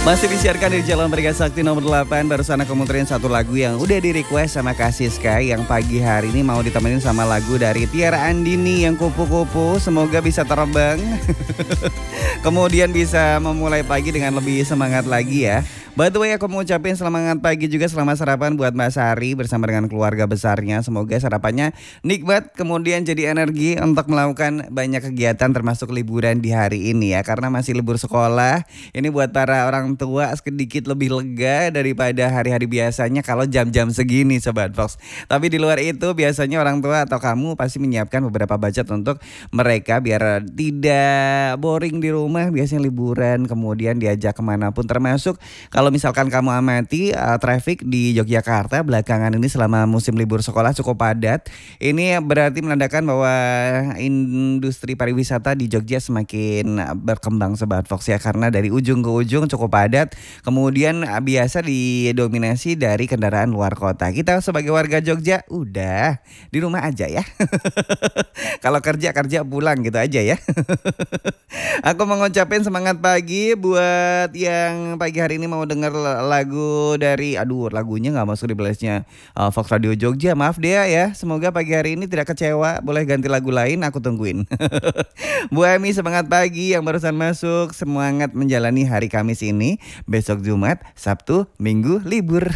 Masih disiarkan di Jalan Merdeka Sakti nomor 8. Barusan aku muterin satu lagu yang udah di request sama Kasih Sky, yang pagi hari ini mau ditemenin sama lagu dari Tiara Andini yang kupu-kupu. Semoga bisa terbang. Kemudian bisa memulai pagi dengan lebih semangat lagi ya. By the way, aku mau ucapin selamat pagi juga, selamat sarapan buat Mbak Sari bersama dengan keluarga besarnya. Semoga sarapannya nikmat, kemudian jadi energi untuk melakukan banyak kegiatan termasuk liburan di hari ini ya. Karena masih libur sekolah, ini buat para orang tua sedikit lebih lega daripada hari-hari biasanya kalau jam-jam segini Sobat Fox. Tapi di luar itu biasanya orang tua atau kamu pasti menyiapkan beberapa budget untuk mereka biar tidak boring di rumah. Biasanya liburan kemudian diajak kemanapun, termasuk kalau misalkan kamu amati traffic di Yogyakarta belakangan ini selama musim libur sekolah cukup padat. Ini berarti menandakan bahwa industri pariwisata di Jogja semakin berkembang Sobat Fox ya, karena dari ujung ke ujung cukup padat. Kemudian biasa didominasi dari kendaraan luar kota. Kita sebagai warga Jogja udah di rumah aja ya. Kalau kerja pulang gitu aja ya. Aku mau ngucapin semangat pagi buat yang pagi hari ini mau denger lagu dari, lagunya gak masuk di playlistnya Fox Radio Jogja, maaf deh ya. Semoga pagi hari ini tidak kecewa, boleh ganti lagu lain, aku tungguin. Bu Emi semangat pagi yang barusan masuk, semangat menjalani hari Kamis ini. Besok Jumat, Sabtu, Minggu libur.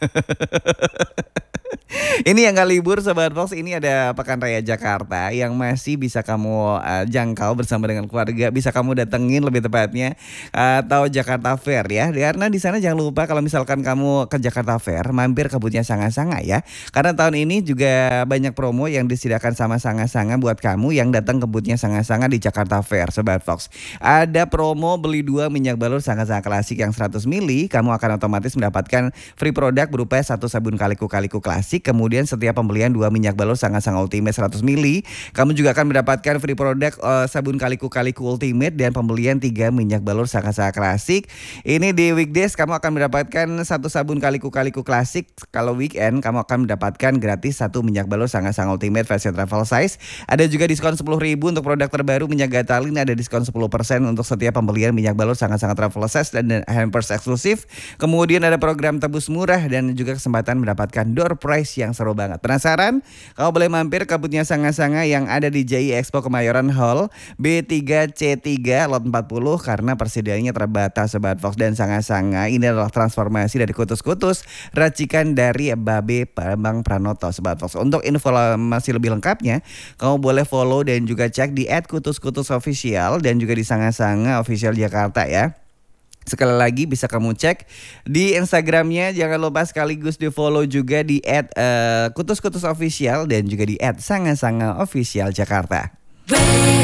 Ini yang gak libur Sobat Fox, ini ada Pekan Raya Jakarta yang masih bisa kamu jangkau bersama dengan keluarga. Bisa kamu datengin lebih tepatnya atau Jakarta Fair ya. Karena di sana jangan lupa kalau misalkan kamu ke Jakarta Fair, mampir ke boothnya Sanga-Sanga ya. Karena tahun ini juga banyak promo yang disediakan sama Sanga-Sanga buat kamu yang datang ke boothnya Sanga-Sanga di Jakarta Fair Sobat Fox. Ada promo beli 2 minyak balur Sanga-Sanga Klasik yang 100 ml, kamu akan otomatis mendapatkan free produk berupa 1 sabun Kaliku-Kaliku Klasik. Kemudian setiap pembelian 2 minyak balur Sanga-Sanga Ultimate 100 ml, kamu juga akan mendapatkan free produk sabun Kaliku-Kaliku Ultimate dan pembelian 3 minyak balur Sanga-Sanga Klasik. Ini di weekdays kamu akan mendapatkan 1 sabun Kaliku-Kaliku Klasik. Kalau weekend kamu akan mendapatkan gratis 1 minyak balur Sanga-Sanga Ultimate versi travel size. Ada juga diskon 10.000 untuk produk terbaru minyak Gatalin, ada diskon 10% untuk setiap pembelian minyak balur Sanga-Sanga travel size dan hampers eksklusif. Kemudian ada program tebus murah dan juga kesempatan mendapatkan door prize yang seru banget. Penasaran? Kamu boleh mampir ke boothnya Sanga-Sanga yang ada di JI Expo Kemayoran Hall B3C3 lot 40 karena persediaannya terbatas Sobat Fox. Dan Sanga-Sanga ini adalah transformasi dari kutus-kutus racikan dari Babe Bambang Pranoto Sobat Fox. Untuk informasi lebih lengkapnya kamu boleh follow dan juga cek di @kutus-kutus_official dan juga di Sanga-Sanga Official Jakarta ya. Sekali lagi bisa kamu cek di Instagramnya, jangan lupa sekaligus di follow juga di @kutus-kutus_official dan juga di @Sanga-Sanga Official Jakarta.